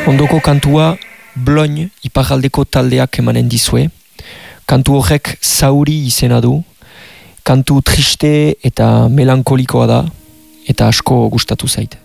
Ondoko kantua Bloin iparraldeko taldeak emanen dizue. Kantu horrek Zauri izena du. Kantu triste eta melankolikoa da eta asko gustatu zait.